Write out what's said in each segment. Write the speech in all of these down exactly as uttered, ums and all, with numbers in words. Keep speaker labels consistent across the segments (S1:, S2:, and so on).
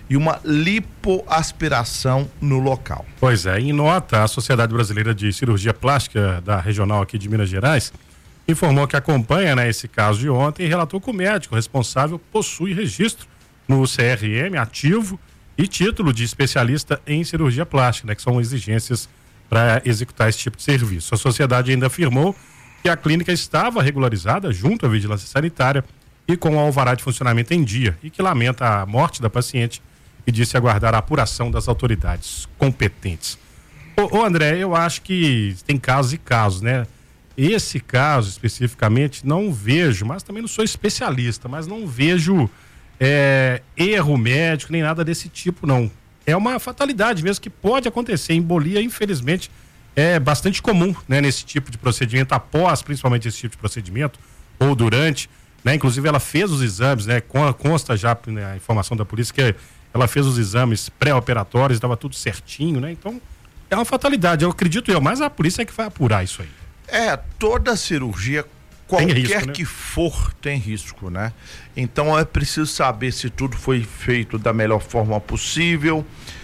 S1: e uma lipoaspiração no local.
S2: Pois é, em nota, a Sociedade Brasileira de Cirurgia Plástica da Regional aqui de Minas Gerais informou que acompanha, né, esse caso de ontem e relatou que o médico responsável possui registro no C R M ativo e título de especialista em cirurgia plástica, né, que são exigências para executar esse tipo de serviço. A sociedade ainda afirmou que a clínica estava regularizada junto à vigilância sanitária e com o alvará de funcionamento em dia e que lamenta a morte da paciente e disse aguardar a apuração das autoridades competentes. Ô, ô André, eu acho que tem casos e casos, né? Esse caso especificamente não vejo, mas também não sou especialista, mas não vejo é, erro médico nem nada desse tipo, não. É uma fatalidade mesmo que pode acontecer. Embolia, infelizmente, é bastante comum, né, nesse tipo de procedimento, após principalmente esse tipo de procedimento, ou durante, né? Inclusive ela fez os exames, né? Consta já, né, a informação da polícia que ela fez os exames pré-operatórios, estava tudo certinho, né? Então, é uma fatalidade, eu acredito eu, mas a polícia é que vai apurar isso aí.
S1: É, toda cirurgia, qualquer
S2: risco, né?
S1: que for, tem risco, né? Então é preciso saber se tudo foi feito da melhor forma possível,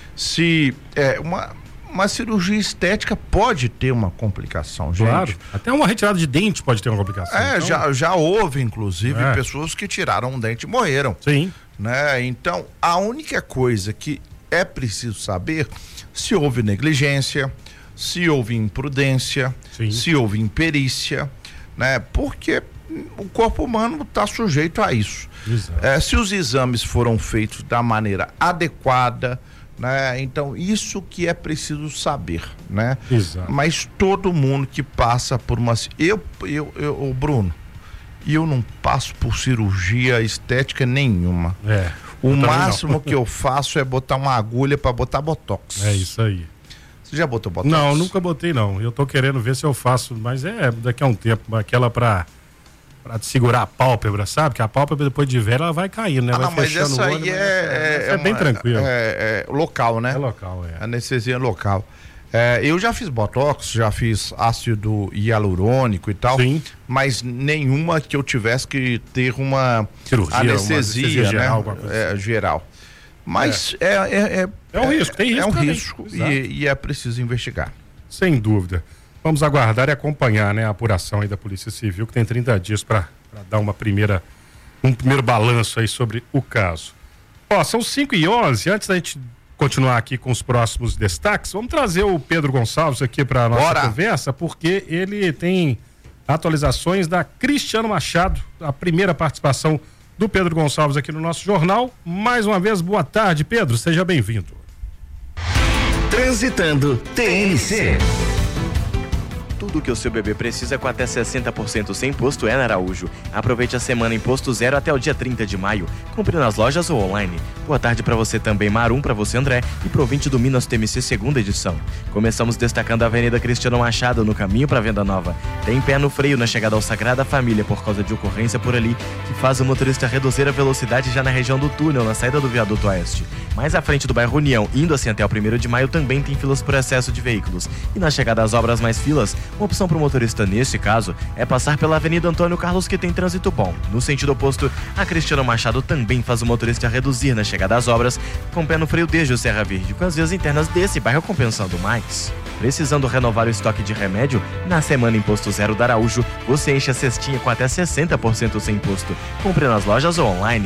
S1: se é, uma, uma cirurgia estética pode ter uma complicação, gente.
S2: Claro, até uma retirada de dente pode ter uma complicação.
S1: É,
S2: então...
S1: já, já houve, inclusive,
S2: é.
S1: pessoas que tiraram um dente e morreram.
S2: Sim.
S1: Né? Então, a única coisa que é preciso saber se houve negligência, se houve imprudência,
S2: Sim.
S1: se houve imperícia, né? Porque o corpo humano está sujeito a isso. É, se os exames foram feitos da maneira adequada, né? Então isso que é preciso saber, né?
S2: Exato.
S1: Mas todo mundo que passa por uma, eu, eu, eu, o Bruno, eu não passo por cirurgia estética nenhuma.
S2: É.
S1: O máximo que eu faço é botar uma agulha para botar botox.
S2: É isso aí.
S1: Você já botou botox?
S2: Não, nunca botei não. Eu tô querendo ver se eu faço, mas é daqui a um tempo, aquela pra, pra segurar a pálpebra, sabe? Que a pálpebra depois de velha ela vai caindo, né?
S1: Ah,
S2: vai
S1: não, mas
S2: fechando
S1: essa
S2: o olho,
S1: aí
S2: mas
S1: é,
S2: é, é, é bem
S1: uma,
S2: tranquilo.
S1: É, é local, né?
S2: É local, é.
S1: Anestesia local. É, eu já fiz botox, já fiz ácido hialurônico e tal,
S2: Sim.
S1: mas nenhuma que eu tivesse que ter uma
S2: cirurgia,
S1: anestesia,
S2: uma anestesia geral,
S1: né? É, geral. Mas é, é, é,
S2: é um risco, tem risco.
S1: É um
S2: também.
S1: risco e, e é preciso investigar.
S2: Sem dúvida. Vamos aguardar e acompanhar, né, a apuração aí da Polícia Civil, que tem trinta dias para dar uma primeira, um primeiro balanço aí sobre o caso. Ó, são cinco e onze, antes da gente continuar aqui com os próximos destaques, vamos trazer o Pedro Gonçalves aqui para nossa
S1: Bora.
S2: conversa, porque ele tem atualizações da Cristiano Machado, a primeira participação do Pedro Gonçalves aqui no nosso jornal. Mais uma vez, boa tarde, Pedro, seja bem-vindo.
S3: Transitando T N C.
S4: Tudo que o seu bebê precisa com até sessenta por cento sem imposto é na Araújo. Aproveite a semana Imposto Zero até o dia trinta de maio. Compre nas lojas ou online. Boa tarde para você também, Marum, para você, André, e pro ouvinte do Minas T M C segunda edição. Começamos destacando a Avenida Cristiano Machado, no caminho para Venda Nova. Tem pé no freio na chegada ao Sagrada Família por causa de ocorrência por ali, que faz o motorista reduzir a velocidade já na região do túnel, na saída do viaduto oeste. Mais à frente do bairro União, indo assim até o primeiro de maio, também tem filas por excesso de veículos. E na chegada às obras mais filas, uma opção para o motorista nesse caso é passar pela Avenida Antônio Carlos, que tem trânsito bom. No sentido oposto, a Cristiano Machado também faz o motorista reduzir na chegada às obras, com pé no freio desde o Serra Verde, com as vias internas desse bairro compensando mais. Precisando renovar o estoque de remédio? Na semana Imposto Zero da Araújo, você enche a cestinha com até sessenta por cento sem imposto. Compre nas lojas ou online.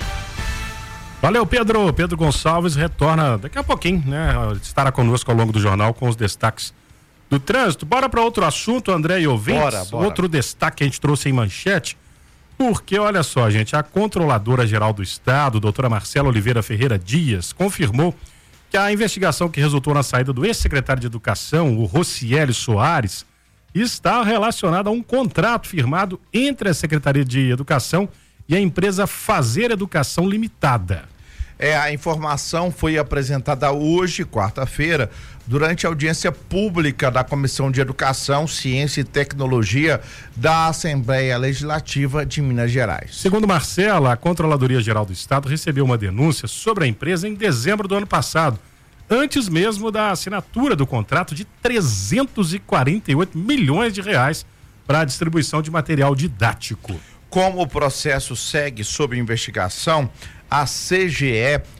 S2: Valeu, Pedro. Pedro Gonçalves retorna daqui a pouquinho, né? Estará conosco ao longo do jornal com os destaques do trânsito. Bora para outro assunto, André e ouvintes.
S1: Bora, bora.
S2: Outro destaque que a gente trouxe em manchete, porque olha só, gente, a Controladora Geral do Estado, doutora Marcela Oliveira Ferreira Dias, confirmou que a investigação que resultou na saída do ex-secretário de Educação, o Rocieli Soares, está relacionada a um contrato firmado entre a Secretaria de Educação e a empresa Fazer Educação Limitada.
S1: É, a informação foi apresentada hoje, quarta-feira, durante a audiência pública da Comissão de Educação, Ciência e Tecnologia da Assembleia Legislativa de Minas Gerais.
S2: Segundo Marcela, a Controladoria Geral do Estado recebeu uma denúncia sobre a empresa em dezembro do ano passado, antes mesmo da assinatura do contrato de trezentos e quarenta e oito milhões de reais para a distribuição de material didático.
S1: Como o processo segue sob investigação, a C G E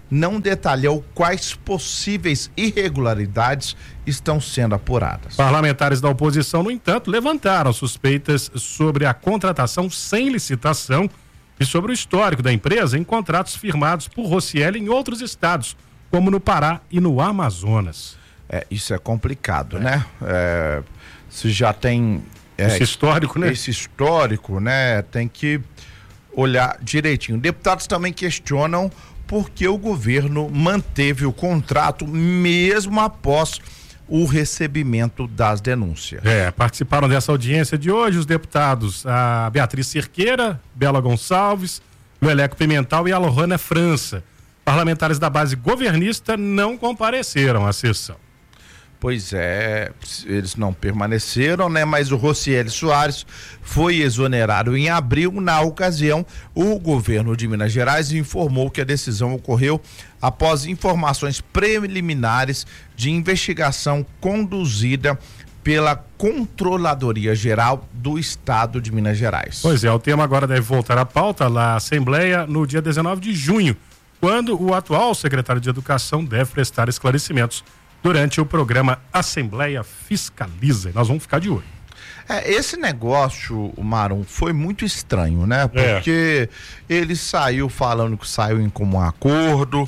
S1: não detalhou quais possíveis irregularidades estão sendo apuradas.
S2: Parlamentares da oposição, no entanto, levantaram suspeitas sobre a contratação sem licitação e sobre o histórico da empresa em contratos firmados por Rossielli em outros estados, como no Pará e no Amazonas.
S1: É, isso é complicado, é. né? É, se já tem... É,
S2: esse histórico, né?
S1: Esse histórico, né? Tem que olhar direitinho. Deputados também questionam por que o governo manteve o contrato mesmo após o recebimento das denúncias.
S2: É, participaram dessa audiência de hoje os deputados a Beatriz Cerqueira, Bela Gonçalves, Leleco Pimental e a Lohana França. Parlamentares da base governista não compareceram à sessão.
S1: Pois é, eles não permaneceram, né? Mas o Rossielli Soares foi exonerado em abril. Na ocasião, o governo de Minas Gerais informou que a decisão ocorreu após informações preliminares de investigação conduzida pela Controladoria Geral do Estado de Minas Gerais.
S2: Pois é, o tema agora deve voltar à pauta na Assembleia no dia dezenove de junho, quando o atual secretário de Educação deve prestar esclarecimentos durante o programa Assembleia Fiscaliza. Nós vamos ficar de olho.
S1: É, esse negócio, Marum, foi muito estranho, né? Porque é. ele saiu falando que saiu em comum acordo,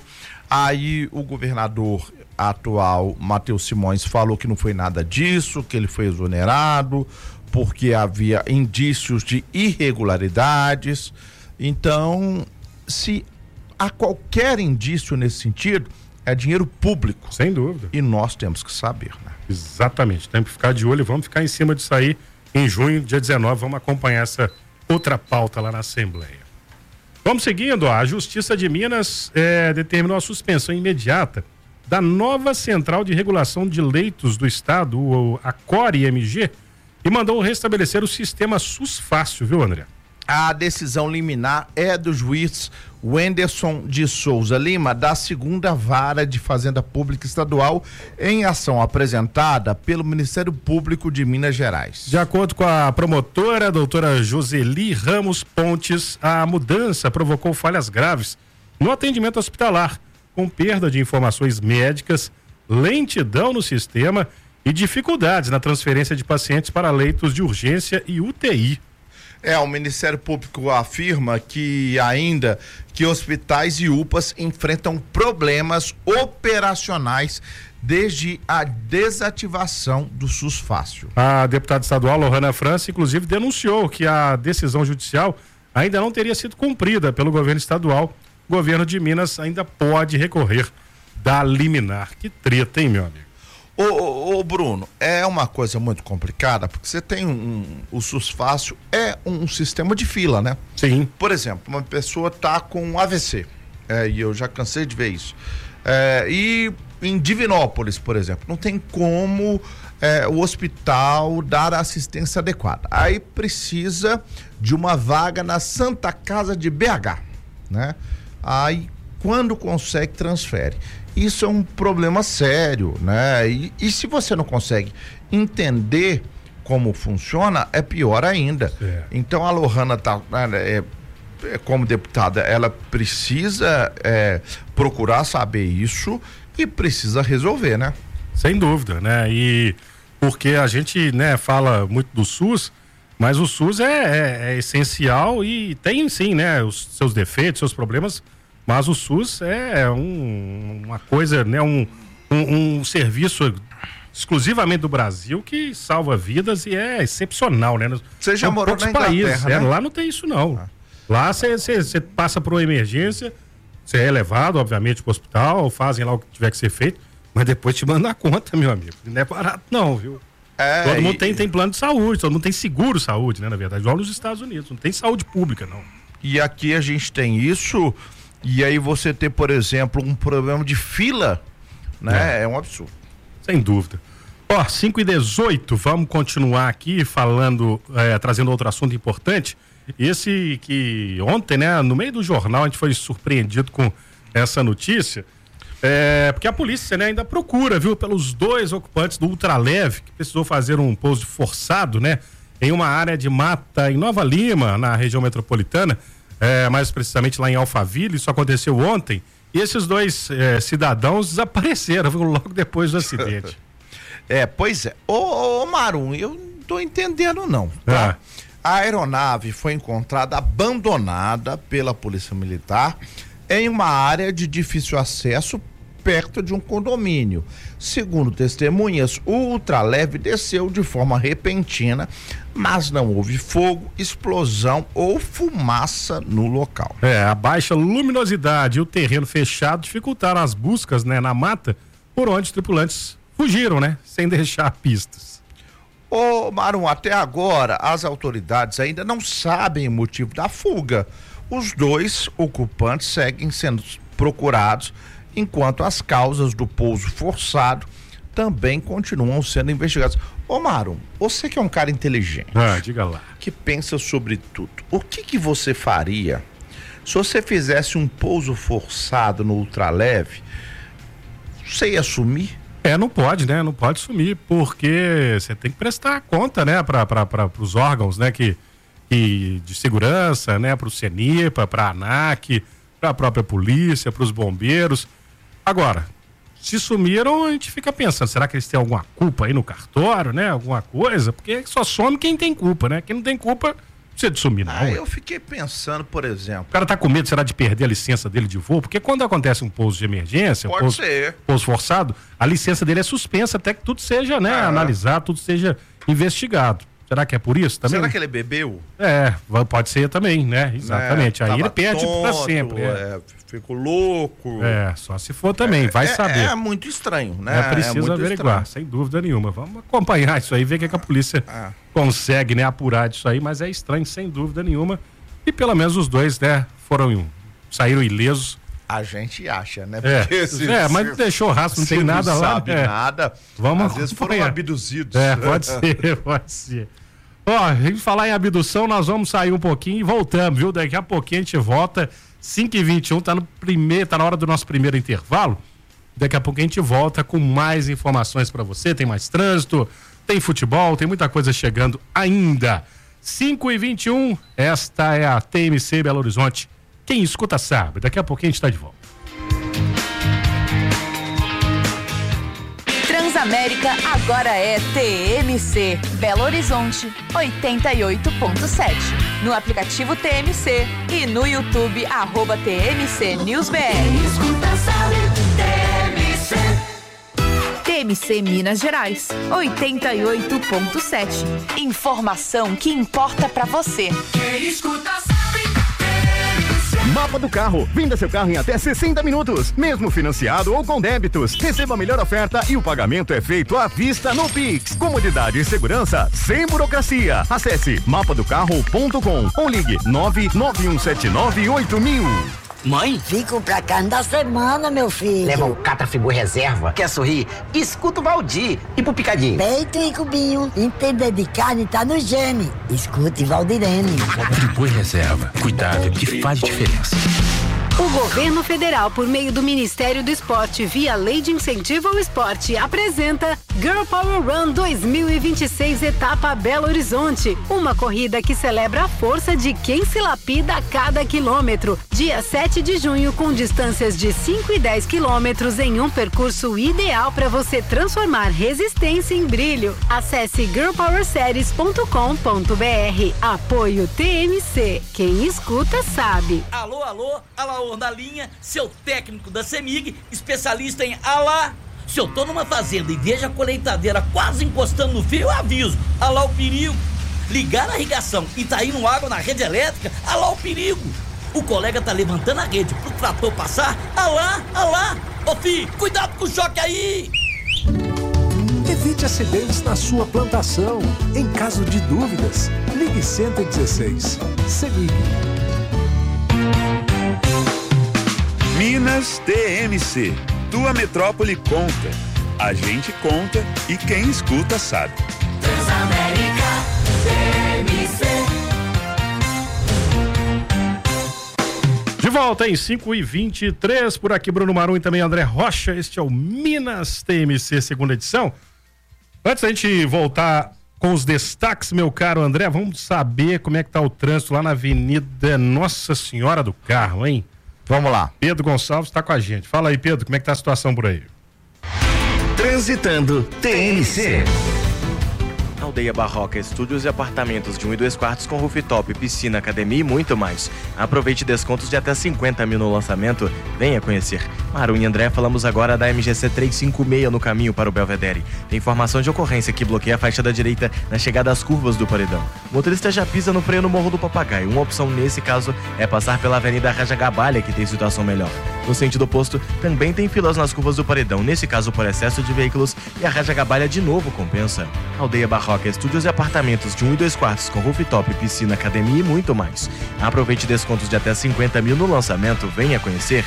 S1: aí o governador atual, Matheus Simões, falou que não foi nada disso, que ele foi exonerado, porque havia indícios de irregularidades. Então, se há qualquer indício nesse sentido, é dinheiro público.
S2: Sem dúvida.
S1: E nós temos que saber, né?
S2: Exatamente. Temos que ficar de olho e vamos ficar em cima disso aí em junho, dia dezenove. Vamos acompanhar essa outra pauta lá na Assembleia. Vamos seguindo. Ó, a Justiça de Minas eh, determinou a suspensão imediata da nova Central de Regulação de Leitos do Estado, o, a Core M G, e mandou restabelecer o sistema SUSFácil, viu, André?
S1: A decisão liminar é do juiz Wenderson de Souza Lima, da segunda Vara de Fazenda Pública Estadual, em ação apresentada pelo Ministério Público de Minas Gerais.
S2: De acordo com a promotora, a doutora Joseli Ramos Pontes, a mudança provocou falhas graves no atendimento hospitalar, com perda de informações médicas, lentidão no sistema e dificuldades na transferência de pacientes para leitos de urgência e U T I.
S1: É, o Ministério Público afirma que ainda que hospitais e U P As enfrentam problemas operacionais desde a desativação do SUSFácil.
S2: A deputada estadual Lohana França, inclusive, denunciou que a decisão judicial ainda não teria sido cumprida pelo governo estadual. O governo de Minas ainda pode recorrer da liminar. Que treta, hein, meu amigo?
S1: Ô, ô, ô Bruno, é uma coisa muito complicada, porque você tem um, um o SUSFácil é um, um sistema de fila, né?
S2: Sim.
S1: Por exemplo, uma pessoa tá com um A V C, é, e eu já cansei de ver isso. É, e em Divinópolis, por exemplo, não tem como é, o hospital dar a assistência adequada. Aí precisa de uma vaga na Santa Casa de B H, né? Aí, quando consegue, transfere. Isso é um problema sério, né? E, e se você não consegue entender como funciona, é pior ainda. É. Então a Lohana tá, é, é, como deputada, ela precisa é, procurar saber isso e precisa resolver, né?
S2: Sem dúvida, né? E porque a gente, né, fala muito do SUS, mas o SUS é, é, é essencial e tem sim, né, os seus defeitos, seus problemas. Mas o SUS é um, uma coisa, né, um, um, um serviço exclusivamente do Brasil que salva vidas e é excepcional, né?
S1: Você já morou na
S2: países,
S1: Inglaterra,
S2: é,
S1: né?
S2: Lá não tem isso, não. Ah. Lá você passa por uma emergência, você é levado, obviamente, para o hospital, fazem lá o que tiver que ser feito, mas depois te mandam a conta, meu amigo. Não é barato, não, viu? É, todo mundo e... tem, tem plano de saúde, todo mundo tem seguro saúde, né? Na verdade, igual nos Estados Unidos, não tem saúde pública, não.
S1: E aqui a gente tem isso. E aí você ter, por exemplo, um problema de fila, né? É, é um absurdo.
S2: Sem dúvida. Ó, cinco e dezoito, vamos continuar aqui falando, é, trazendo outro assunto importante. Esse que ontem, né, no meio do jornal, a gente foi surpreendido com essa notícia, é, porque a polícia, né, ainda procura, viu, pelos dois ocupantes do ultraleve, que precisou fazer um pouso forçado, né, em uma área de mata em Nova Lima, na região metropolitana. É, mais precisamente lá em Alphaville. Isso aconteceu ontem E esses dois é, cidadãos desapareceram logo depois do acidente.
S1: É, pois é. Ô, ô Marum, eu não tô entendendo não, tá? Ah. A aeronave foi encontrada abandonada pela Polícia Militar em uma área de difícil acesso perto de um condomínio. Segundo testemunhas, o ultraleve desceu de forma repentina, mas não houve fogo, explosão ou fumaça no local.
S2: É, a baixa luminosidade e o terreno fechado dificultaram as buscas, né, na mata, por onde os tripulantes fugiram, né, sem deixar pistas.
S1: Ô Marum, até agora as autoridades ainda não sabem o motivo da fuga. Os dois ocupantes seguem sendo procurados, enquanto as causas do pouso forçado também continuam sendo investigadas. Ô Marum, você que é um cara inteligente,
S2: ah, diga lá,
S1: que pensa sobre tudo, o que que você faria se você fizesse um pouso forçado no ultraleve? Você ia sumir?
S2: É, não pode, né? Não pode sumir, porque você tem que prestar conta, né, para os órgãos, né, que, que de segurança, né, para o CENIPA, para a ANAC, para a própria polícia, para os bombeiros. Agora, se sumiram, a gente fica pensando, será que eles têm alguma culpa aí no cartório, né? Alguma coisa? Porque só some quem tem culpa, né? Quem não tem culpa, não precisa de sumir, não.
S1: Ah, eu fiquei pensando, por exemplo...
S2: O cara tá com medo, será, de perder a licença dele de voo? Porque quando acontece um pouso de emergência,
S1: Pode
S2: um pouso,
S1: ser.
S2: pouso forçado, a licença dele é suspensa até que tudo seja, né, ah. analisado, tudo seja investigado. Será que é por isso também?
S1: Será que ele bebeu?
S2: É, pode ser também, né? Exatamente.
S1: É,
S2: aí ele perde
S1: tonto,
S2: pra sempre. É.
S1: É, ficou louco.
S2: É, só se for também,
S1: é,
S2: vai
S1: é,
S2: saber.
S1: É muito estranho, né?
S2: É preciso
S1: é
S2: averiguar, sem dúvida nenhuma. Vamos acompanhar isso aí, ver o que, que a polícia ah. consegue, né, apurar disso aí, mas é estranho, sem dúvida nenhuma. E pelo menos os dois, né, foram, saíram ilesos.
S1: A gente acha, né?
S2: Porque é, se, é mas se, deixou rastro, não tem nada
S1: não
S2: lá.
S1: Não sabe
S2: é.
S1: nada.
S2: Vamos
S1: Às vezes foram abduzidos.
S2: É, pode ser, pode ser. Ó, a gente falar em abdução, nós vamos sair um pouquinho e voltamos, viu? Daqui a pouquinho a gente volta, cinco e vinte e um, tá no primeiro, tá na hora do nosso primeiro intervalo. Daqui a pouco a gente volta com mais informações para você, tem mais trânsito, tem futebol, tem muita coisa chegando ainda. cinco e vinte e um, esta é a T M C Belo Horizonte. Quem escuta sabe, daqui a pouquinho a gente tá de volta.
S5: Transamérica agora é T M C Belo Horizonte oitenta e oito ponto sete. No aplicativo T M C e no YouTube arroba T M C News B R. T M C. T M C Minas Gerais oitenta e oito ponto sete. Informação que importa pra você.
S3: Quem escuta sabe. Mapa do Carro. Venda seu carro em até sessenta minutos, mesmo financiado ou com débitos. Receba a melhor oferta e o pagamento é feito à vista no Pix. Comodidade e segurança sem burocracia. Acesse mapa do carro ponto com ou ligue nove nove um sete nove oito mil.
S6: Mãe?
S7: Fico pra carne da semana, meu filho.
S6: Leva um Catrafigu reserva. Quer sorrir? Escuta o Valdir. E pro picadinho?
S7: Peito e cubinho. Entender de carne tá no gene. Escute Valdirene.
S8: Frigu reserva. Cuidado que faz diferença.
S9: O governo federal, por meio do Ministério do Esporte, via Lei de Incentivo ao Esporte, apresenta Girl Power Run dois mil e vinte e seis, etapa Belo Horizonte. Uma corrida que celebra a força de quem se lapida a cada quilômetro. Dia sete de junho, com distâncias de cinco e dez quilômetros em um percurso ideal para você transformar resistência em brilho. Acesse girl power series ponto com ponto b r. Apoio T M C. Quem escuta sabe.
S10: Alô, alô, alô. Na linha, seu técnico da CEMIG, especialista em alá. Se eu tô numa fazenda e vejo a colheitadeira quase encostando no fio, eu aviso, alá o perigo. Ligar a irrigação e tá indo água na rede elétrica, alá o perigo. O colega tá levantando a rede pro trator passar, alá, alá. Ô filho, cuidado com o choque aí.
S11: Evite acidentes na sua plantação. Em caso de dúvidas, ligue cento e dezesseis. CEMIG.
S12: Minas T M C. Tua metrópole conta. A gente conta e quem escuta sabe.
S3: Transamérica T M C.
S2: De volta em cinco e vinte e três, por aqui Bruno Marum e também André Rocha. Este é o Minas T M C, segunda edição. Antes da gente voltar com os destaques, meu caro André, vamos saber como é que tá o trânsito lá na Avenida Nossa Senhora do Carmo, hein?
S1: Vamos lá.
S2: Pedro Gonçalves está com a gente. Fala aí, Pedro, como é que tá a situação por aí?
S3: Transitando T N C.
S4: Aldeia Barroca, estúdios e apartamentos de um e dois quartos com rooftop, piscina, academia e muito mais. Aproveite descontos de até cinquenta mil no lançamento. Venha conhecer. Maru e André, falamos agora da M G C trezentos e cinquenta e seis no caminho para o Belvedere. Tem informação de ocorrência que bloqueia a faixa da direita na chegada às curvas do paredão. O motorista já pisa no freio no Morro do Papagaio. Uma opção nesse caso é passar pela Avenida Rajagabalha, que tem situação melhor. No sentido oposto, também tem filas nas curvas do paredão, nesse caso por excesso de veículos, e a Rajagabalha de novo compensa. Aldeia Barroca, estúdios e apartamentos de um e dois quartos com rooftop, piscina, academia e muito mais. Aproveite descontos de até cinquenta mil no lançamento. Venha conhecer.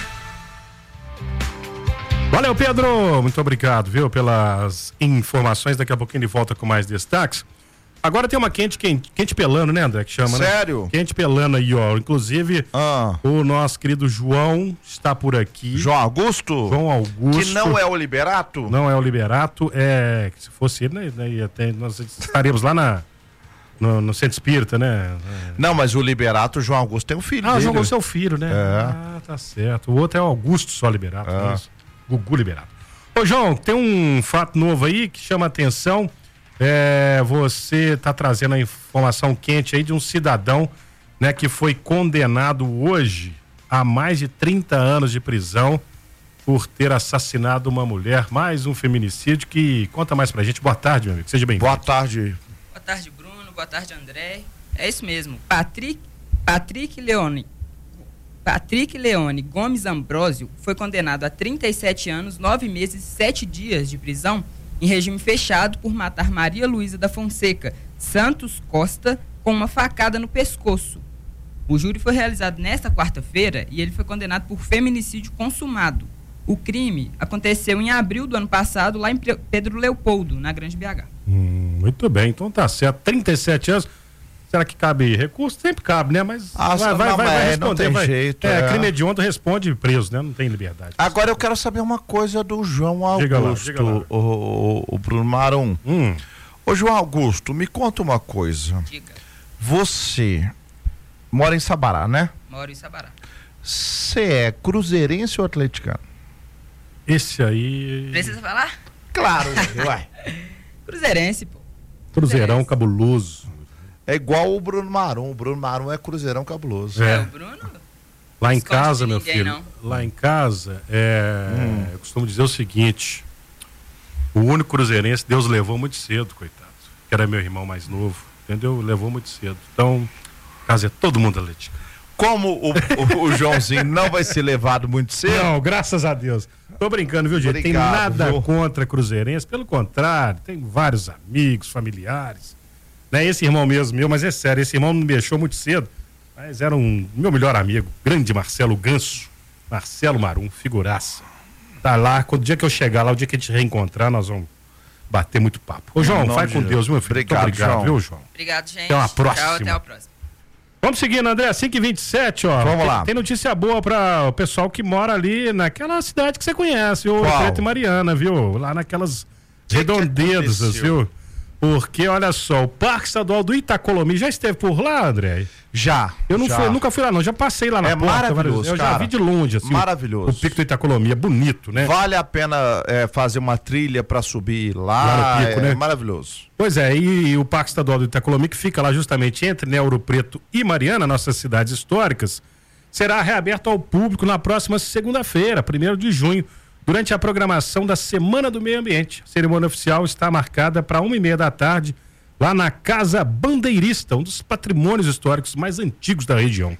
S2: Valeu, Pedro! Muito obrigado, viu, pelas informações. Daqui a pouquinho ele volta com mais destaques. Agora tem uma quente, quente, quente pelando, né, André, que chama,
S1: Sério?
S2: né? Quente pelando aí, ó. Inclusive,
S1: ah.
S2: o nosso querido João está por aqui.
S1: João Augusto?
S2: João Augusto.
S1: Que não é o Liberato?
S2: Não é o Liberato, é... Se fosse ele, né, né, até, nós estaremos lá na... No, no Centro Espírita, né?
S1: Não, mas o Liberato, o João Augusto, tem um filho
S2: Ah, o
S1: dele.
S2: João Augusto é o filho, né?
S1: É.
S2: Ah, tá certo. O outro é o Augusto só Liberato,
S1: é.
S2: não é isso? Gugu Liberato. Ô, João, tem um fato novo aí que chama a atenção. É, você tá trazendo a informação quente aí de um cidadão, né, que foi condenado hoje a mais de trinta anos de prisão por ter assassinado uma mulher. Mais um feminicídio que conta mais pra gente. Boa tarde, meu amigo. Seja bem-vindo.
S1: Boa tarde.
S13: Boa tarde, Bruno. Boa tarde, André. É isso mesmo. Patrick, Patrick Leone. Patrick Leone Gomes Ambrósio foi condenado a trinta e sete anos, nove meses e sete dias de prisão em regime fechado por matar Maria Luísa da Fonseca Santos Costa com uma facada no pescoço. O júri foi realizado nesta quarta-feira e ele foi condenado por feminicídio consumado. O crime aconteceu em abril do ano passado lá em Pedro Leopoldo, na Grande B H.
S2: Hum, muito bem, então tá certo. trinta e sete anos. Será que cabe recurso? Sempre cabe, né? Mas
S1: ah,
S2: vai, vai,
S1: não,
S2: vai, vai responder.
S1: Não tem
S2: vai.
S1: jeito.
S2: É,
S1: é,
S2: crime hediondo responde preso, né? Não tem liberdade.
S1: Agora eu quero saber uma coisa do João Augusto,
S2: diga lá, diga lá.
S1: O, o, o Bruno Marum.
S2: Hum.
S1: Ô, João Augusto, me conta uma coisa.
S13: Diga.
S1: Você mora em Sabará, né?
S13: Moro em Sabará.
S1: Você é cruzeirense ou atleticano?
S2: Esse aí...
S13: Precisa falar?
S1: Claro, uai.
S13: Cruzeirense, pô.
S2: Cruzeirão cabuloso.
S1: É igual o Bruno Marum. O Bruno Marum é cruzeirão cabuloso.
S2: É.
S13: É o Bruno?
S2: Lá em casa, meu
S13: ninguém,
S2: filho,
S13: não.
S2: lá em casa, é,
S1: hum.
S2: eu costumo dizer o seguinte: o único cruzeirense Deus levou muito cedo, coitado, que era meu irmão mais novo, entendeu? Levou muito cedo. Então, casa é todo mundo atlético.
S1: Como o, o, o Joãozinho não vai ser levado muito cedo?
S2: Não, graças a Deus. Tô brincando, viu, gente? Tem nada
S1: viu?
S2: contra cruzeirense, pelo contrário, tem vários amigos, familiares. Não é esse irmão mesmo meu, mas é sério, esse irmão me deixou muito cedo. Mas era um meu melhor amigo, grande Marcelo Ganso, Marcelo Marum, figuraça. Tá lá, quando o dia que eu chegar lá, o dia que a gente reencontrar, nós vamos bater muito papo. Ô, João, vai com Deus, meu filho.
S1: Obrigado,
S2: muito obrigado,
S1: João.
S2: viu, João?
S13: Obrigado, gente.
S2: Até uma próxima.
S13: Tchau, até a próxima.
S2: Vamos seguindo, André, cinco e vinte e sete, ó.
S1: Vamos
S2: tem,
S1: lá.
S2: Tem notícia boa para o pessoal que mora ali naquela cidade que você conhece, o Preto e Mariana, viu? Lá naquelas
S1: que
S2: redondezas,
S1: que
S2: viu? Porque, olha só, o Parque Estadual do Itacolomi, já esteve por lá, André?
S1: Já.
S2: Eu não
S1: já.
S2: fui, nunca fui lá não, já passei lá na
S1: é
S2: porta.
S1: Maravilhoso,
S2: Eu já
S1: cara.
S2: vi de longe, assim.
S1: Maravilhoso.
S2: O, o Pico do Itacolomi, é bonito, né?
S1: Vale a pena é, fazer uma trilha para subir lá,
S2: lá no pico,
S1: é
S2: né?
S1: maravilhoso.
S2: Pois é, e, e o Parque Estadual do Itacolomi, que fica lá justamente entre né, Ouro Preto e Mariana, nossas cidades históricas, será reaberto ao público na próxima segunda-feira, primeiro de junho, durante a programação da Semana do Meio Ambiente. A cerimônia oficial está marcada para uma e meia da tarde, lá na Casa Bandeirista, um dos patrimônios históricos mais antigos da região.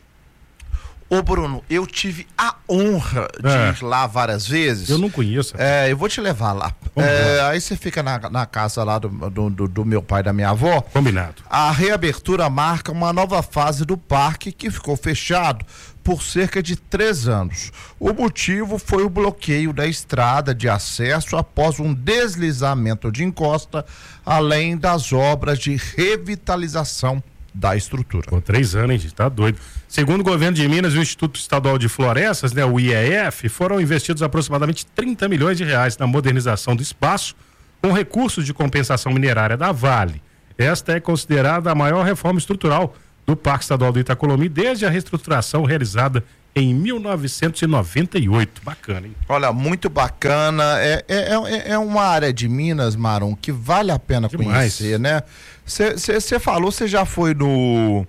S1: Ô, Bruno, eu tive a honra de
S2: É.
S1: ir lá várias vezes.
S2: Eu não conheço.
S1: É, eu vou te levar lá. É, aí você fica na, na casa lá do, do, do- do meu pai e da minha avó.
S2: Combinado.
S1: A reabertura marca uma nova fase do parque que ficou fechado por cerca de três anos. O motivo foi o bloqueio da estrada de acesso após um deslizamento de encosta, além das obras de revitalização da estrutura.
S2: Pô, três anos, hein, gente? Tá doido. Segundo o governo de Minas e o Instituto Estadual de Florestas, né, o I E F, foram investidos aproximadamente trinta milhões de reais na modernização do espaço com recursos de compensação minerária da Vale. Esta é considerada a maior reforma estrutural do Parque Estadual do Itacolomi desde a reestruturação realizada em mil novecentos e noventa e oito. Bacana, hein?
S1: Olha, muito bacana. É, é, é, é uma área de Minas, Marum, que vale a pena Demais. conhecer, né? Você falou, você já foi no...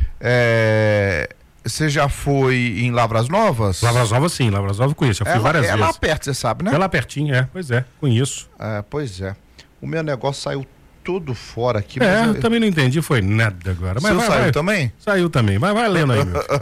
S1: Você é, já foi em Lavras Novas?
S2: Lavras Novas, sim. Lavras Novas eu conheço. Já fui é, várias é vezes. É lá
S1: perto, você sabe, né?
S2: É lá pertinho, é. Pois é, conheço.
S1: É, pois é. O meu negócio saiu tudo fora aqui.
S2: É,
S1: mas
S2: eu também não entendi, foi nada agora. Mas vai,
S1: saiu
S2: vai.
S1: também?
S2: Saiu também, mas vai lendo aí, meu.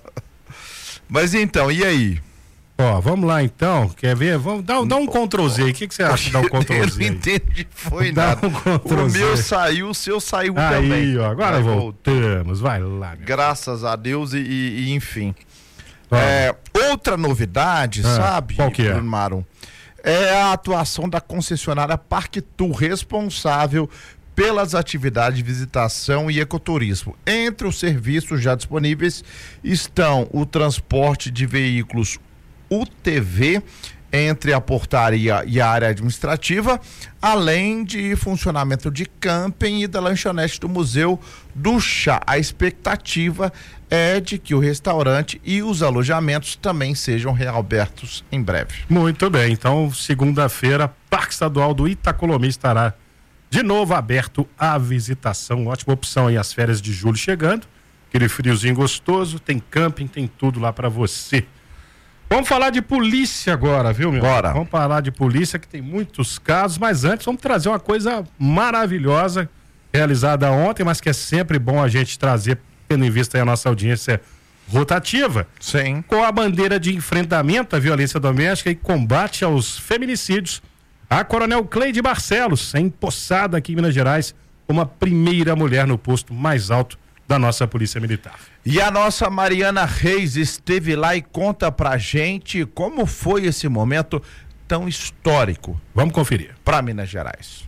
S1: Mas então, e aí?
S2: Ó, vamos lá então, quer ver? Vamos dar, dar um control Z aí, o que, que você acha de dar um control Z?
S1: Eu não entendi, foi
S2: Dá
S1: nada.
S2: Um
S1: o meu saiu, o seu saiu
S2: aí,
S1: também.
S2: Aí, ó, agora vai, voltamos, vai lá.
S1: Graças a Deus e, e, e enfim. É, outra novidade,
S2: ah,
S1: sabe,
S2: qual que é?
S1: Marum, é a atuação da concessionária Parque Tour, responsável pelas atividades de visitação e ecoturismo. Entre os serviços já disponíveis estão o transporte de veículos U T V entre a portaria e a área administrativa, além de funcionamento de camping e da lanchonete do Museu do Chá. A expectativa é de que o restaurante e os alojamentos também sejam reabertos em breve.
S2: Muito bem, então segunda-feira, Parque Estadual do Itacolomi estará de novo aberto à visitação. Ótima opção aí, as férias de julho chegando, aquele friozinho gostoso, tem camping, tem tudo lá para você. Vamos falar de polícia agora, viu, meu?
S1: Bora.
S2: Vamos falar de polícia, que tem muitos casos, mas antes vamos trazer uma coisa maravilhosa, realizada ontem, mas que é sempre bom a gente trazer, tendo em vista aí a nossa audiência rotativa.
S1: Sim.
S2: Com a bandeira de enfrentamento à violência doméstica e combate aos feminicídios, a Coronel Cleide Barcelos é empossada aqui em Minas Gerais como a primeira mulher no posto mais alto da nossa Polícia Militar.
S1: E a nossa Mariana Reis esteve lá e conta pra gente como foi esse momento tão histórico.
S2: Vamos conferir.
S1: Para Minas Gerais.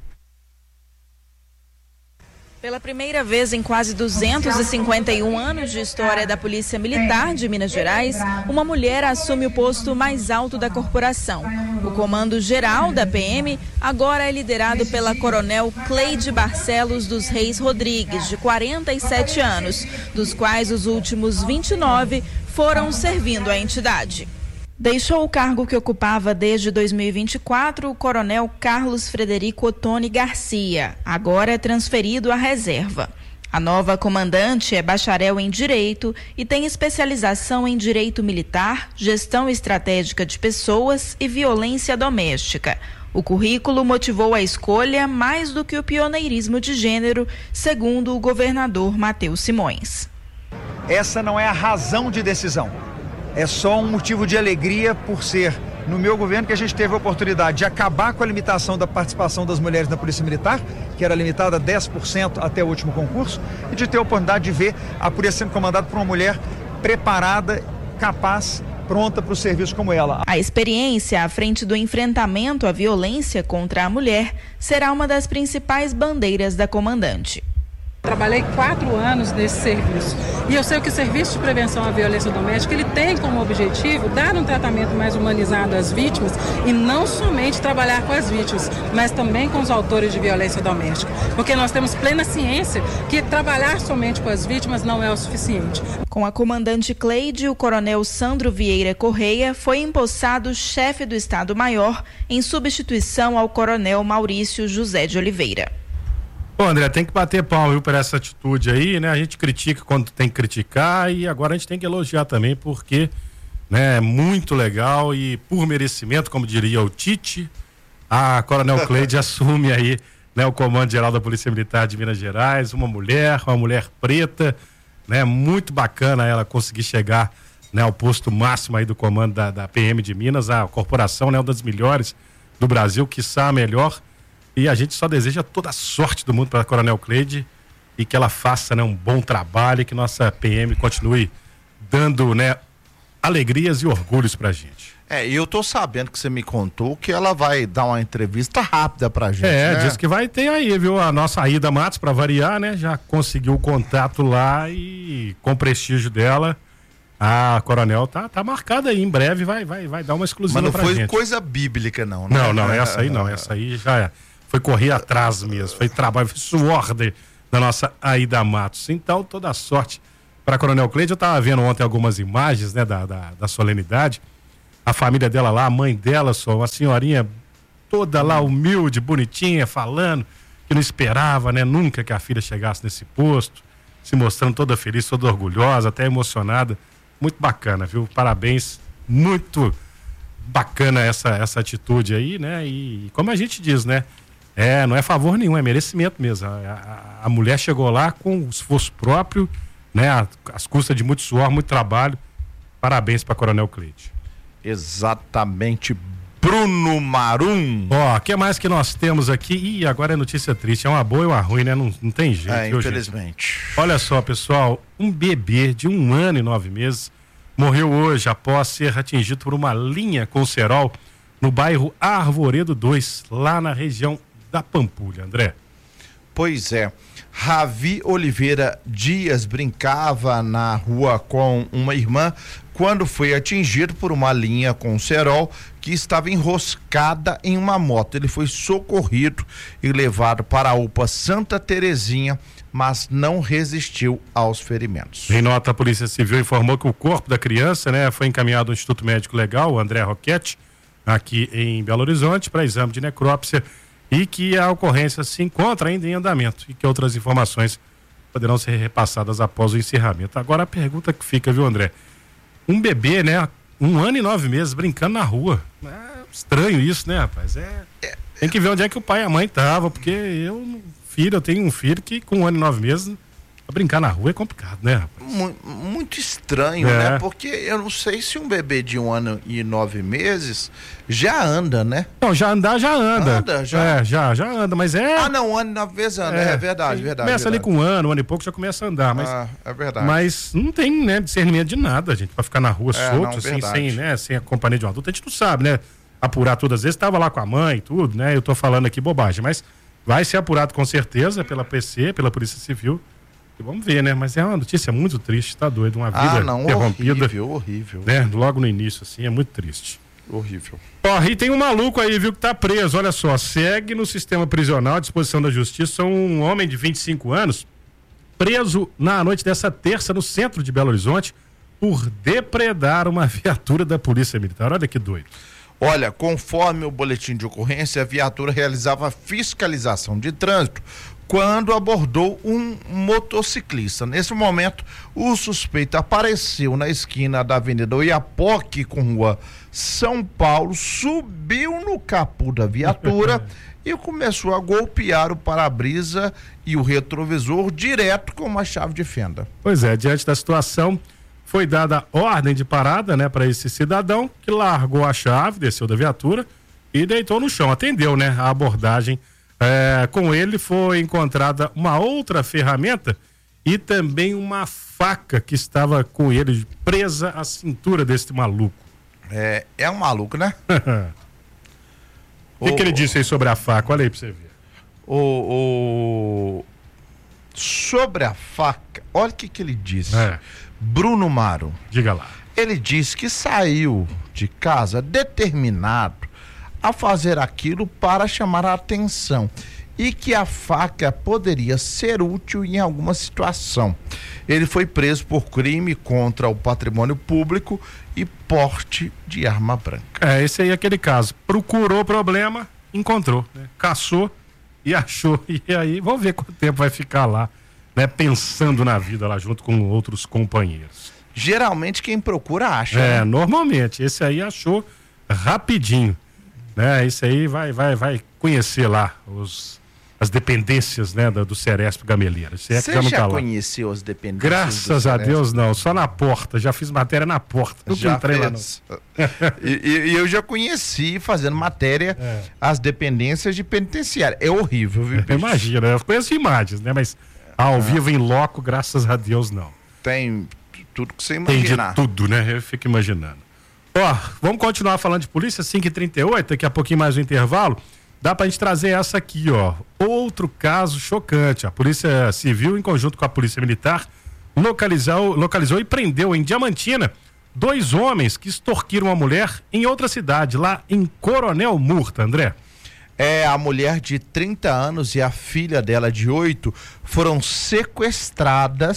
S14: Pela primeira vez em quase duzentos e cinquenta e um anos de história da Polícia Militar de Minas Gerais, uma mulher assume o posto mais alto da corporação. O comando geral da P M agora é liderado pela Coronel Cleide Barcelos dos Reis Rodrigues, de quarenta e sete anos, dos quais os últimos vinte e nove foram servindo a entidade. Deixou o cargo que ocupava desde dois mil e vinte e quatro o coronel Carlos Frederico Ottoni Garcia, agora é transferido à reserva. A nova comandante é bacharel em Direito e tem especialização em Direito Militar, Gestão Estratégica de Pessoas e Violência Doméstica. O currículo motivou a escolha mais do que o pioneirismo de gênero, segundo o governador Matheus Simões.
S15: Essa não é a razão de decisão. É só um motivo de alegria por ser, no meu governo, que a gente teve a oportunidade de acabar com a limitação da participação das mulheres na Polícia Militar, que era limitada a dez por cento até o último concurso, e de ter a oportunidade de ver a polícia sendo comandada por uma mulher preparada, capaz, pronta para o serviço como ela.
S14: A experiência à frente do enfrentamento à violência contra a mulher será uma das principais bandeiras da comandante.
S16: Trabalhei quatro anos nesse serviço e eu sei que o Serviço de Prevenção à Violência Doméstica ele tem como objetivo dar um tratamento mais humanizado às vítimas e não somente trabalhar com as vítimas, mas também com os autores de violência doméstica, porque nós temos plena ciência que trabalhar somente com as vítimas não é o suficiente.
S14: Com a comandante Cleide, o coronel Sandro Vieira Correia foi empossado chefe do Estado-Maior em substituição ao coronel Maurício José de Oliveira.
S2: Bom, André, tem que bater palma, viu, por essa atitude aí, né? A gente critica quando tem que criticar e agora a gente tem que elogiar também porque, né, é muito legal e por merecimento, como diria o Tite, a Coronel Cleide assume aí, né, o Comando Geral da Polícia Militar de Minas Gerais, uma mulher, uma mulher preta, né? Muito bacana ela conseguir chegar, né, ao posto máximo aí do comando da, da P M de Minas, a corporação, né, uma das melhores do Brasil, quiçá a melhor. E a gente só deseja toda a sorte do mundo para a Coronel Cleide e que ela faça, né, um bom trabalho e que nossa P M continue dando, né, alegrias e orgulhos pra gente.
S1: É, e eu tô sabendo que você me contou que ela vai dar uma entrevista rápida pra gente,
S2: É,
S1: né?
S2: diz que vai ter aí, viu? A nossa Aida Matos, pra variar, né? Já conseguiu o contato lá e com o prestígio dela, a Coronel tá, tá marcada aí, em breve vai, vai, vai dar uma exclusiva pra gente.
S1: Mas não foi coisa bíblica não, né?
S2: Não, não, essa aí não, essa aí já é. Foi correr atrás mesmo, foi trabalho, foi suor de, da nossa Aida Matos. Então, toda a sorte para Coronel Cleide. Eu estava vendo ontem algumas imagens, né, da, da, da solenidade. A família dela lá, a mãe dela, só uma senhorinha toda lá humilde, bonitinha, falando que não esperava, né, nunca que a filha chegasse nesse posto, se mostrando toda feliz, toda orgulhosa, até emocionada. Muito bacana, viu? Parabéns, muito bacana essa, essa atitude aí, né? E como a gente diz, né? É, não é favor nenhum, é merecimento mesmo. A, a, a mulher chegou lá com esforço próprio, né? As custas de muito suor, muito trabalho. Parabéns para Coronel Cleide.
S1: Exatamente, Bruno Marum.
S2: Ó, o que mais que nós temos aqui? Ih, agora é notícia triste, é uma boa e uma ruim, né? Não, não tem jeito.
S1: É, infelizmente.
S2: Gente. Olha só, pessoal, um bebê de um ano e nove meses morreu hoje após ser atingido por uma linha com cerol no bairro Arvoredo dois, lá na região da Pampulha, André.
S1: Pois é, Ravi Oliveira Dias brincava na rua com uma irmã quando foi atingido por uma linha com cerol que estava enroscada em uma moto. Ele foi socorrido e levado para a U P A Santa Terezinha, mas não resistiu aos ferimentos.
S2: Em nota, a Polícia Civil informou que o corpo da criança, né, foi encaminhado ao Instituto Médico Legal, o André Roquete, aqui em Belo Horizonte, para exame de necrópsia, e que a ocorrência se encontra ainda em andamento e que outras informações poderão ser repassadas após o encerramento. Agora a pergunta que fica, viu, André? Um bebê, né, um ano e nove meses brincando na rua. É estranho isso, né, rapaz? É, tem que ver onde é que o pai e a mãe estavam, porque eu, filho, eu tenho um filho que com um ano e nove meses, brincar na rua é complicado, né, rapaz?
S1: Muito, muito estranho,
S2: é.
S1: né? Porque eu não sei se um bebê de um ano e nove meses já anda, né?
S2: Não, já andar já anda.
S1: Anda, já.
S2: É, já, já anda, mas é...
S1: Ah, não, um ano e nove meses anda, é, é verdade, verdade.
S2: Começa
S1: verdade.
S2: ali com um ano, um ano e pouco já começa a andar, mas...
S1: Ah, é verdade.
S2: Mas não tem, né, discernimento de nada, gente, pra ficar na rua
S1: é,
S2: solto,
S1: não,
S2: assim, sem, né, sem a companhia de um adulto. A gente não sabe, né, apurar tudo. Às vezes tava lá com a mãe e tudo, né, eu tô falando aqui bobagem, mas vai ser apurado com certeza pela P C, pela Polícia Civil. Vamos ver, né? Mas é uma notícia muito triste, tá doido? Uma vida
S1: ah, não,
S2: interrompida.
S1: Horrível, horrível.
S2: Né? Logo no início, assim, é muito triste.
S1: Horrível.
S2: Ó, e tem um maluco aí, viu, que tá preso, olha só, segue no sistema prisional à disposição da justiça um homem de vinte e cinco anos, preso na noite dessa terça no centro de Belo Horizonte por depredar uma viatura da Polícia Militar. Olha que doido.
S1: Olha, conforme o boletim de ocorrência, a viatura realizava fiscalização de trânsito quando abordou um motociclista. Nesse momento, o suspeito apareceu na esquina da Avenida Oiapoque com Rua São Paulo, subiu no capô da viatura e começou a golpear o para-brisa e o retrovisor direto com uma chave de fenda.
S2: Pois é, diante da situação, foi dada ordem de parada, né, para esse cidadão que largou a chave, desceu da viatura e deitou no chão. Atendeu, né, a abordagem. É, com ele foi encontrada uma outra ferramenta e também uma faca que estava com ele presa à cintura desse maluco.
S1: É, é um maluco, né?
S2: O que, que ele disse aí sobre a faca? Olha aí pra você ver.
S1: O, o... Sobre a faca, olha o que, que ele disse.
S2: É.
S1: Bruno Maro.
S2: Diga lá.
S1: Ele disse que saiu de casa determinado a fazer aquilo para chamar a atenção e que a faca poderia ser útil em alguma situação. Ele foi preso por crime contra o patrimônio público e porte de arma branca.
S2: É, esse aí é aquele caso. Procurou problema, encontrou, né? Caçou e achou. E aí, vamos ver quanto tempo vai ficar lá, né? Pensando na vida lá junto com outros companheiros.
S1: Geralmente quem procura acha.
S2: É,
S1: né?
S2: Normalmente. Esse aí achou rapidinho. Né? Isso aí vai, vai, vai conhecer lá os, as dependências, né, do, do Ceresp Gameleira.
S1: Você é já, já tá conheceu as dependências?
S2: Graças a Deus não, só na porta, já fiz matéria na porta, nunca
S1: já
S2: entrei
S1: fez. Lá não. e, e eu já conheci fazendo matéria é. as dependências de penitenciária, é horrível, viu, bicho?
S2: Imagina, eu conheço imagens, né, mas ao ah. vivo em loco, graças a Deus não.
S1: Tem tudo que você imaginar.
S2: Tem de tudo, né, eu fico imaginando. Ó, vamos continuar falando de polícia, cinco e trinta e oito, daqui a pouquinho mais um intervalo. Dá pra gente trazer essa aqui, ó. Outro caso chocante. A Polícia Civil, em conjunto com a Polícia Militar, localizou, localizou e prendeu em Diamantina dois homens que extorquiram uma mulher em outra cidade, lá em Coronel Murta, André.
S1: É, a mulher de trinta anos e a filha dela de oito foram sequestradas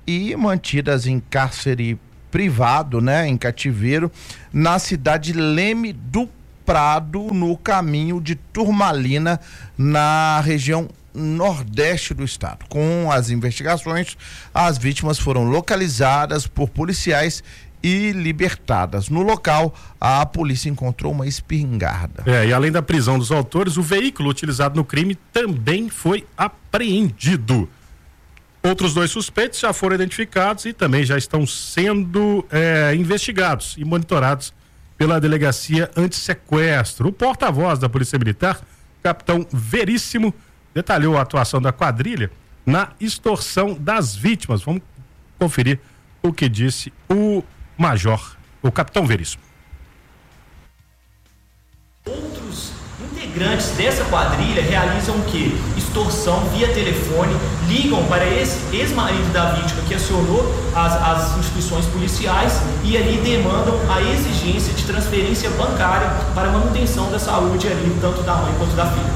S1: e mantidas em cárcere privado, né, em cativeiro, na cidade Leme do Prado, no caminho de Turmalina, na região nordeste do estado. Com as investigações, as vítimas foram localizadas por policiais e libertadas. No local, a polícia encontrou uma espingarda.
S2: É, e além da prisão dos autores, o veículo utilizado no crime também foi apreendido. Outros dois suspeitos já foram identificados e também já estão sendo é, investigados e monitorados pela Delegacia Antissequestro. O porta-voz da Polícia Militar, capitão Veríssimo, detalhou a atuação da quadrilha na extorsão das vítimas. Vamos conferir o que disse o major, o capitão Veríssimo.
S17: Outros integrantes dessa quadrilha realizam o quê? Extorsão via telefone, ligam para esse ex-marido da vítima que acionou as, as instituições policiais e ali demandam a exigência de transferência bancária para a manutenção da saúde ali, tanto da mãe quanto da filha.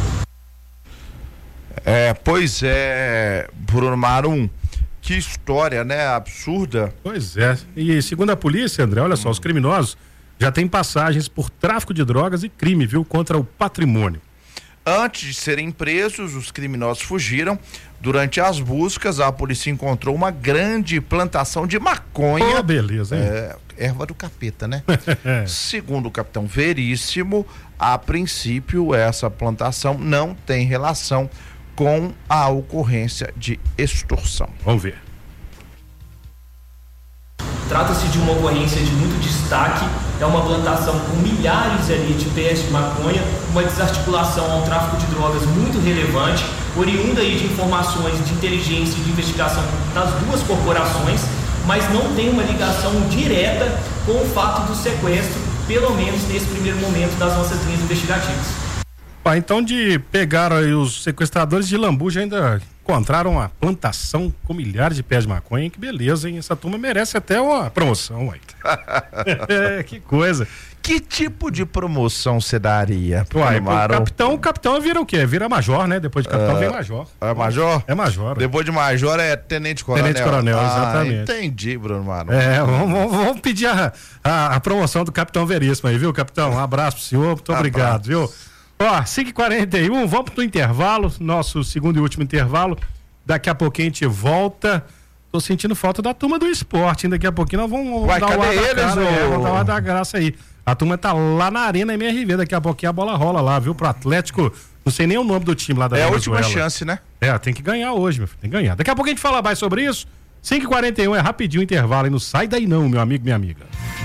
S1: É, pois é, Bruno Marum, que história, né, absurda.
S2: Pois é, e segundo a polícia, André, olha só, os criminosos já têm passagens por tráfico de drogas e crime, viu, contra o patrimônio.
S1: Antes de serem presos, os criminosos fugiram. Durante as buscas, a polícia encontrou uma grande plantação de maconha.
S2: Oh, beleza, hein?
S1: É, erva do capeta, né? Segundo o capitão Veríssimo, a princípio, essa plantação não tem relação com a ocorrência de extorsão.
S2: Vamos ver.
S17: Trata-se de uma ocorrência de muito destaque, é uma plantação com milhares ali de pés de maconha, uma desarticulação ao tráfico de drogas muito relevante, oriunda aí de informações de inteligência e de investigação das duas corporações, mas não tem uma ligação direta com o fato do sequestro, pelo menos nesse primeiro momento das nossas linhas investigativas.
S2: Ah, então de pegar aí os sequestradores de Lambuja ainda encontraram uma plantação com milhares de pés de maconha, que beleza, hein? Essa turma merece até uma promoção, ué. É, que coisa.
S1: Que tipo de promoção você daria?
S2: Uai, o capitão, o capitão vira o quê? Vira major, né? Depois de capitão uh, vem major.
S1: É major?
S2: É major.
S1: Depois de major é tenente coronel.
S2: Tenente coronel,
S1: ah,
S2: exatamente.
S1: Entendi, Bruno Mano.
S2: É, vamos, vamos, vamos pedir a, a, a promoção do capitão Veríssimo aí, viu, capitão? Um abraço pro senhor, muito obrigado, viu? Ó, cinco e quarenta e um, vamos pro intervalo, nosso segundo e último intervalo. Daqui a pouquinho a gente volta. Tô sentindo falta da turma do esporte, hein? Daqui a pouquinho nós vamos, vamos
S1: Vai,
S2: dar o ar
S1: eles,
S2: da cara,
S1: ou...
S2: é, vamos dar o ar da graça aí. A turma tá lá na Arena M R V, daqui a pouquinho a bola rola lá, viu? Pro Atlético, não sei nem o nome do time lá da
S1: É
S2: Venezuela.
S1: a última chance, né?
S2: É, tem que ganhar hoje, meu filho, tem que ganhar. Daqui a pouco a gente fala mais sobre isso. cinco e quarenta e um é rapidinho o intervalo, e não sai daí não, meu amigo, minha amiga.